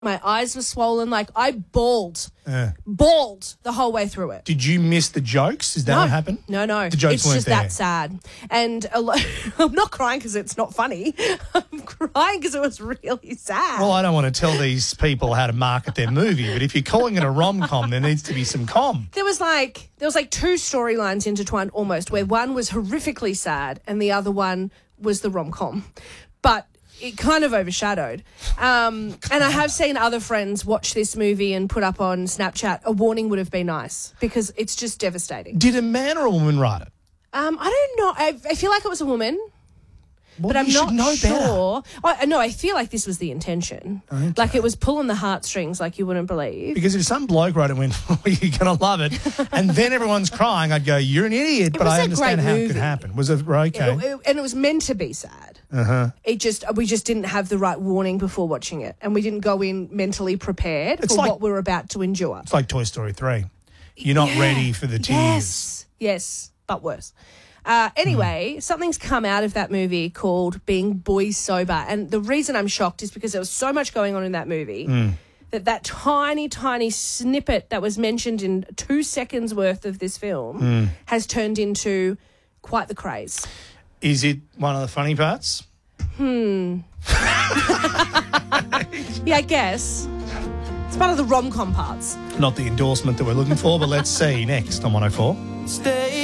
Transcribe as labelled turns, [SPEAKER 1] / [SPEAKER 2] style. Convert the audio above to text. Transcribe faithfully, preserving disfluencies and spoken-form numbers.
[SPEAKER 1] My eyes were swollen. Like, I bawled.
[SPEAKER 2] Uh,
[SPEAKER 1] bawled the whole way through it.
[SPEAKER 2] did you miss the jokes? Is that
[SPEAKER 1] no.
[SPEAKER 2] what happened?
[SPEAKER 1] No, no.
[SPEAKER 2] The jokes
[SPEAKER 1] it's
[SPEAKER 2] weren't
[SPEAKER 1] just
[SPEAKER 2] there.
[SPEAKER 1] that sad. And a lo- I'm not crying because it's not funny. I'm crying because it was really sad.
[SPEAKER 2] Well, I don't want to tell these people how to market their movie, but if you're calling it a rom-com, there needs to be some com.
[SPEAKER 1] There was like there was like two storylines intertwined almost, where one was horrifically sad and the other one was the rom-com. But it kind of overshadowed. Um, and I have seen other friends watch this movie and put up on Snapchat, a warning would have been nice because it's just devastating.
[SPEAKER 2] Did a man or a woman write it?
[SPEAKER 1] Um, I don't know. I, I feel like it was a woman.
[SPEAKER 2] Well,
[SPEAKER 1] But I'm
[SPEAKER 2] you
[SPEAKER 1] not
[SPEAKER 2] should know
[SPEAKER 1] sure. Oh, no, I feel like this was the intention.
[SPEAKER 2] Okay.
[SPEAKER 1] Like it was pulling the heartstrings like you wouldn't believe.
[SPEAKER 2] Because if some bloke wrote it and went, oh, you're going to love it, and then everyone's crying, I'd go, you're an idiot,
[SPEAKER 1] It
[SPEAKER 2] but
[SPEAKER 1] was
[SPEAKER 2] I
[SPEAKER 1] a
[SPEAKER 2] understand
[SPEAKER 1] great
[SPEAKER 2] how it
[SPEAKER 1] movie.
[SPEAKER 2] could happen. Was it okay?
[SPEAKER 1] It- it- and it was meant to be sad.
[SPEAKER 2] Uh-huh.
[SPEAKER 1] It just we just didn't have the right warning before watching it, and we didn't go in mentally prepared
[SPEAKER 2] It's
[SPEAKER 1] for
[SPEAKER 2] like-
[SPEAKER 1] what we're about to endure.
[SPEAKER 2] It's like Toy Story three. You're not
[SPEAKER 1] Yeah.
[SPEAKER 2] ready for the tears.
[SPEAKER 1] Yes, yes, but worse. Uh, anyway,
[SPEAKER 2] Mm.
[SPEAKER 1] something's come out of that movie called Being Boy Sober, and the reason I'm shocked is because there was so much going on in that movie
[SPEAKER 2] Mm.
[SPEAKER 1] that that tiny, tiny snippet that was mentioned in two seconds worth of this film
[SPEAKER 2] Mm.
[SPEAKER 1] has turned into quite the craze.
[SPEAKER 2] Is it one of the funny parts?
[SPEAKER 1] Yeah, I guess. It's part of the rom-com parts.
[SPEAKER 2] Not the endorsement that we're looking for, but let's see next on one oh four.
[SPEAKER 3] Stay